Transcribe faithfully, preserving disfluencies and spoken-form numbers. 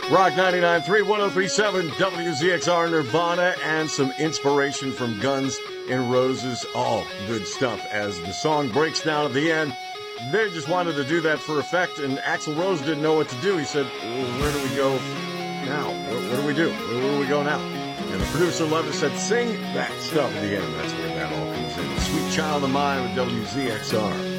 Rock ninety-nine point three, one oh three point seven, W Z X R, Nirvana, and some inspiration from Guns N' Roses. All good stuff as the song breaks down at the end. They just wanted to do that for effect, and Axl Rose didn't know what to do. He said, well, where do we go now? What, what do we do? Where, where do we go now? And the producer loved it, said, sing that stuff at the end. That's where that all comes in. Sweet Child of Mine with W Z X R.